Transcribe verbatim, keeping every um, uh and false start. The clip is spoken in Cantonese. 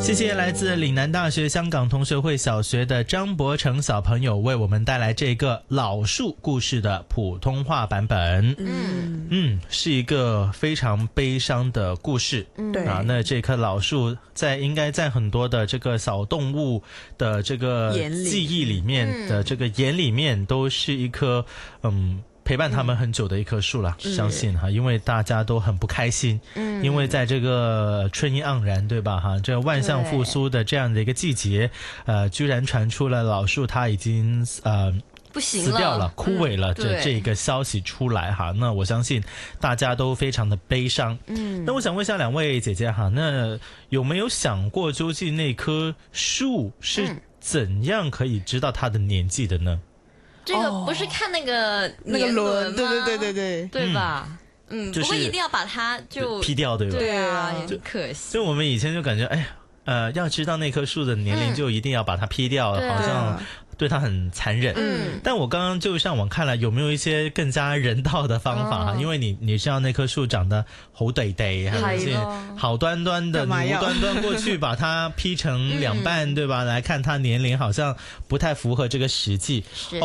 谢谢来自岭南大学香港同学会小学的张博成小朋友为我们带来这个老树故事的普通话版本。嗯嗯，是一个非常悲伤的故事。 对啊，那这棵老树在应该在很多的这个小动物的这个记忆里面的这个眼里面都是一棵嗯。陪伴他们很久的一棵树了、嗯、相信哈，因为大家都很不开心、嗯、因为在这个春意盎然对吧哈，这万象复苏的这样的一个季节呃，居然传出了老树它已经呃不行了死掉了枯萎了、嗯、这这一个消息出来哈，那我相信大家都非常的悲伤。嗯，那我想问一下两位姐姐哈，那有没有想过究竟那棵树是怎样可以知道它的年纪的呢？ 这个不是看那个那个轮，对对对对对，对吧？嗯， 就是、 不过一定要把它就劈掉，对吧？ 对啊，很可惜。 就我们以前就感觉，哎呀，呃，要知道那棵树的年龄，就一定要把它劈掉，嗯、好像对它很残忍。嗯，但我刚刚就上网看了，有没有一些更加人道的方法？哦、因为你你知道那棵树长得好地地，係咪先？好端端的，你無端端過去把它劈成兩半，對吧？來看它年齡，好像不太符合這個實際。